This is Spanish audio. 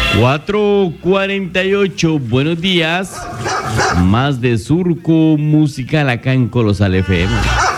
4:48, buenos días. Más de surco musical acá en Colosal FM.